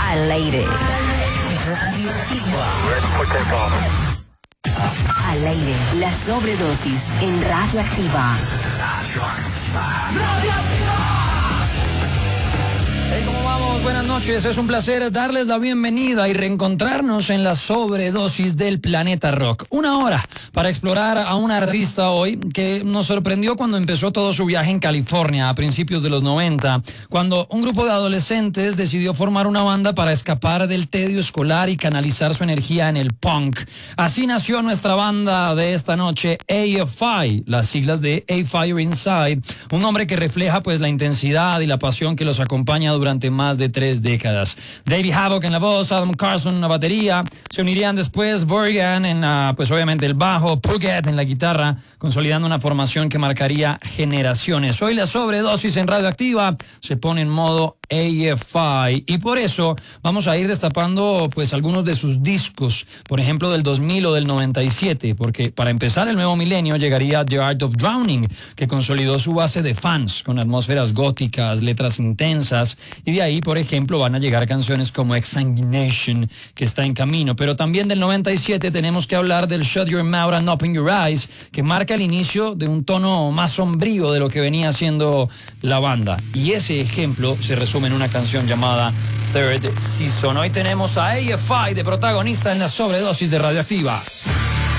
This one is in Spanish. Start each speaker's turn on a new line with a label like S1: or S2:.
S1: Al aire. Al aire. La sobredosis en Radioactiva.
S2: Hey, ¿cómo vamos? Buenas noches. Es un placer darles la bienvenida y reencontrarnos en la sobredosis del planeta rock. Una hora para explorar a un artista hoy que nos sorprendió cuando empezó todo su viaje en California a principios de los 90, cuando un grupo de adolescentes decidió formar una banda para escapar del tedio escolar y canalizar su energía en el punk. Así nació nuestra banda de esta noche, AFI, las siglas de A Fire Inside, un nombre que refleja pues la intensidad y la pasión que los acompaña durante más de 3 décadas. Davey Havok en la voz, Adam Carson en la batería, se unirían después Bergen en pues obviamente el bajo, Puget en la guitarra, consolidando una formación que marcaría generaciones. Hoy la sobredosis en Radioactiva se pone en modo AFI y por eso vamos a ir destapando pues algunos de sus discos, por ejemplo del 2000 o del 97, porque para empezar el nuevo milenio llegaría The Art of Drowning, que consolidó su base de fans con atmósferas góticas, letras intensas, y de ahí por ejemplo van a llegar canciones como Exsanguination, que está en camino. Pero también del 97 tenemos que hablar del Shut Your Mouth and Open Your Eyes, que marca el inicio de un tono más sombrío de lo que venía haciendo la banda, y ese ejemplo se resume en una canción llamada Third Season. Hoy tenemos a AFI de protagonista en la sobredosis de Radioactiva.